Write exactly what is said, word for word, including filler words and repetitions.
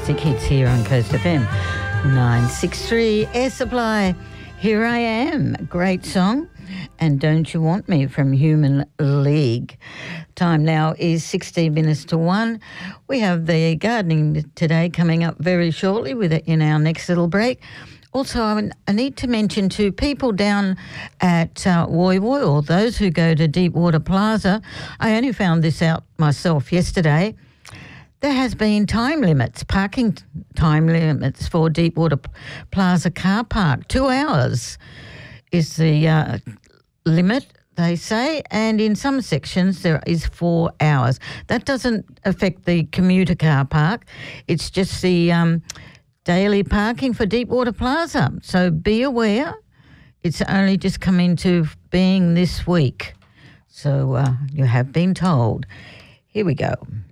classic hits here on Coast F M. nine six three Air Supply, Here I Am, great song. And Don't You Want Me from Human League. Time now is sixteen minutes to one. We have the gardening today coming up very shortly with it in our next little break. Also, I need to mention to people down at uh, Woy Woy, or those who go to Deepwater Plaza, I only found this out myself yesterday. There has been time limits, parking time limits for Deepwater Plaza car park. Two hours is the uh, limit, they say, and in some sections there is four hours. That doesn't affect the commuter car park. It's just the um, daily parking for Deepwater Plaza. So be aware, it's only just come into being this week. So uh, you have been told. Here we go.